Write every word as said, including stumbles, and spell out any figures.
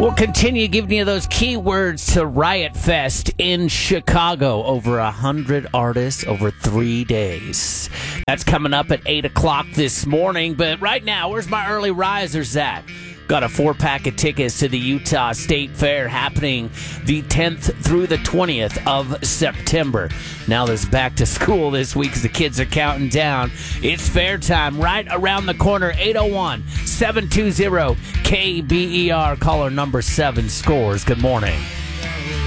We'll continue giving you those keywords to Riot Fest in Chicago. Over a hundred artists over three days. That's coming up at eight o'clock this morning. But right now, where's my early risers at? Got a four-pack of tickets to the Utah State Fair happening the tenth through the twentieth of September. Now there's back to school this week as the kids are counting down. It's fair time right around the corner. eight oh one, seven two zero, K B E R. Caller number seven scores. Good morning.